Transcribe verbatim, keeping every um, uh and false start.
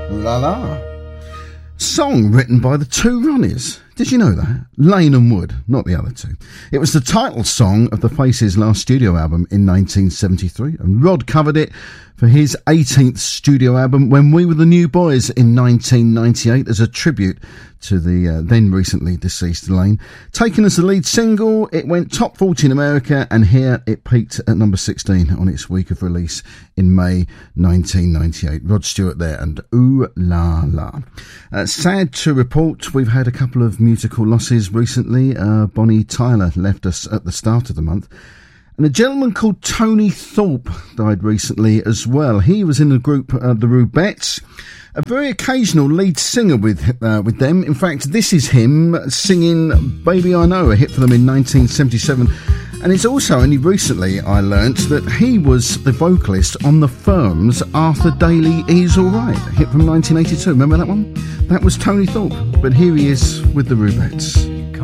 La la. Song written by the two Ronnies. Did you know that? Lane and Wood, not the other two. It was the title song of the Faces' last studio album in nineteen seventy-three, and Rod covered it for his eighteenth studio album, When We Were the New Boys, in nineteen ninety-eight, as a tribute to the uh, then recently deceased Lane. Taken as the lead single, it went top forty in America, and here it peaked at number sixteen on its week of release in May nineteen ninety-eight. Rod Stewart there, and Ooh La La. Uh, sad to report, we've had a couple of musical losses recently. Uh, Bonnie Tyler left us at the start of the month. And a gentleman called Tony Thorpe died recently as well. He was in the group uh, The Rubettes, a very occasional lead singer with uh, with them. In fact, this is him singing Baby I Know, a hit for them in nineteen seventy-seven. And it's also only recently I learnt that he was the vocalist on The Firm's Arthur Daly Is Alright, a hit from nineteen eighty-two. Remember that one? That was Tony Thorpe. But here he is with The Rubettes.